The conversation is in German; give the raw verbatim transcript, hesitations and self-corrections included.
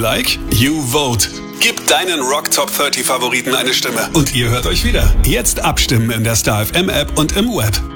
like? You vote. Gib deinen Rock Top dreißig Favoriten eine Stimme. Und ihr hört euch wieder. Jetzt abstimmen in der Star F M App und im Web.